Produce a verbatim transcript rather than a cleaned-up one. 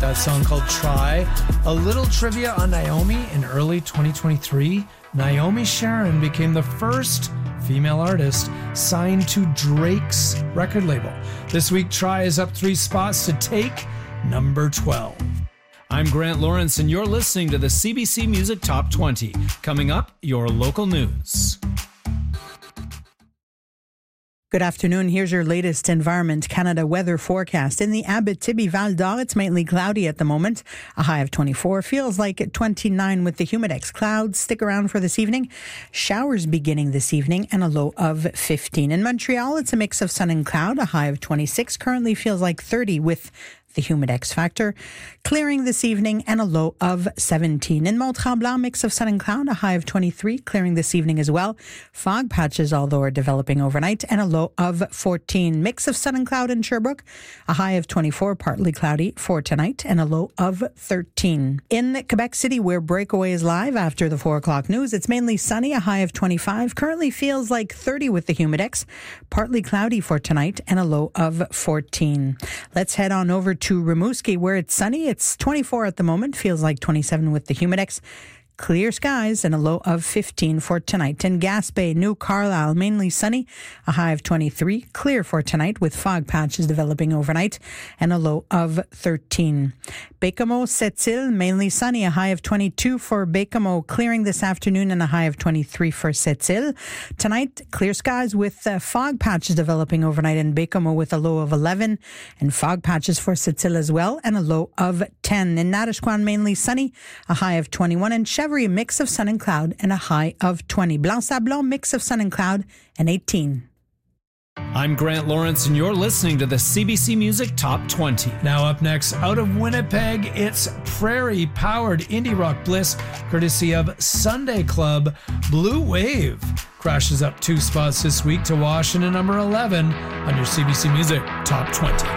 that song called Try. A little trivia on Naomi. In early twenty twenty-three, Naomi Sharon became the first female artist signed to Drake's record label. This week, Try is up three spots to take number twelve. I'm Grant Lawrence, and you're listening to the C B C Music Top twenty. Coming up, your local news. Good afternoon. Here's your latest Environment Canada weather forecast. In the Abitibi Val d'Or, it's mainly cloudy at the moment. A high of twenty-four. Feels like twenty-nine with the Humidex. Clouds stick around for this evening. Showers beginning this evening and a low of fifteen. In Montreal, it's a mix of sun and cloud. A high of twenty-six. Currently feels like thirty with the Humidex factor. Clearing this evening and a low of seventeen. In Mont-Tremblant, mix of sun and cloud, a high of twenty-three. Clearing this evening as well. Fog patches, although, are developing overnight, and a low of fourteen. Mix of sun and cloud in Sherbrooke, a high of twenty-four, partly cloudy for tonight, and a low of thirteen. In Quebec City, where Breakaway is live after the four o'clock news, it's mainly sunny, a high of twenty-five. Currently feels like thirty with the Humidex, partly cloudy for tonight, and a low of fourteen. Let's head on over to Rimouski, where it's sunny. It's twenty-four at the moment, feels like twenty-seven with the Humidex. Clear skies and a low of fifteen for tonight. In Gaspé, New Carlisle, mainly sunny, a high of twenty-three. Clear for tonight with fog patches developing overnight and a low of thirteen. Baie-Comeau, Sept-Îles, mainly sunny, a high of twenty-two for Baie-Comeau. Clearing this afternoon and a high of twenty-three for Sept-Îles. Tonight, clear skies with uh, fog patches developing overnight in Baie-Comeau with a low of eleven and fog patches for Sept-Îles as well and a low of ten. In Natashquan, mainly sunny, a high of twenty-one. And Chev- a mix of sun and cloud and a high of twenty. Blanc-Sablon, mix of sun and cloud and eighteen. I'm Grant Lawrence, and you're listening to the C B C Music Top twenty. Now up next, out of Winnipeg, it's Prairie-powered indie rock bliss, courtesy of Sunday Club. Blue Wave crashes up two spots this week to Washington number eleven on your C B C Music Top twenty.